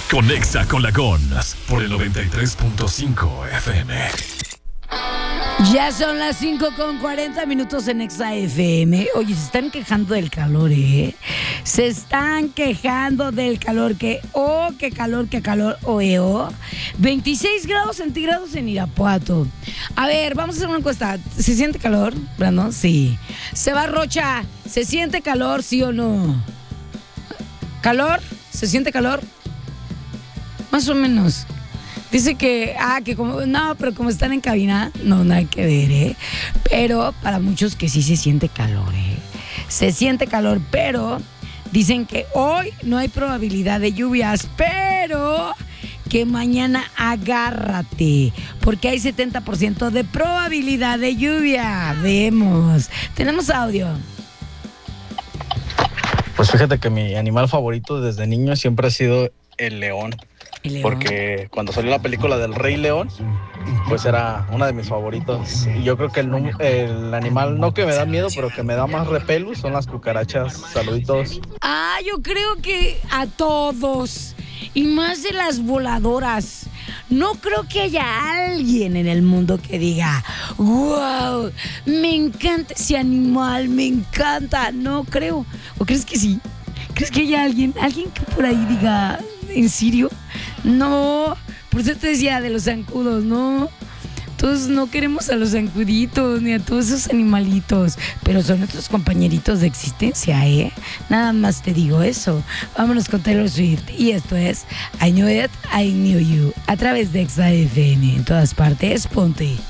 Conexa con la GONS por el 93.5 FM. Ya son las 5:40 en Exa FM. Oye, se están quejando del calor, ¿eh? Se están quejando del calor. Qué calor, oeo. 26 grados centígrados en Irapuato. A ver, vamos a hacer una encuesta. ¿Se siente calor, Brandon? Sí. Seba Rocha, ¿se siente calor, sí o no? ¿Calor? ¿Se siente calor? Más o menos. Dice que como, no, pero como están en cabina, no, nada que ver, ¿eh? Pero para muchos que sí se siente calor, ¿eh? Se siente calor, pero dicen que hoy no hay probabilidad de lluvias, pero que mañana agárrate, porque hay 70% de probabilidad de lluvia. Vemos. Tenemos audio. Pues fíjate que mi animal favorito desde niño siempre ha sido el león. Porque cuando salió la película del Rey León, pues era una de mis favoritos. Y yo creo que el animal, no que me da miedo, pero que me da más repelús, son las cucarachas. Saluditos. Yo creo que a todos, y más de las voladoras. No creo que haya alguien en el mundo que diga, wow, me encanta ese animal, me encanta. No creo. ¿O crees que sí? ¿Crees que haya alguien que por ahí diga, ¿en serio? No, por eso te decía de los zancudos, no. Todos no queremos a los zancuditos ni a todos esos animalitos, pero son nuestros compañeritos de existencia, ¿eh? Nada más te digo eso. Vámonos con Taylor Swift y esto es I Knew It, I Knew You a través de Exa FM. En todas partes, ponte.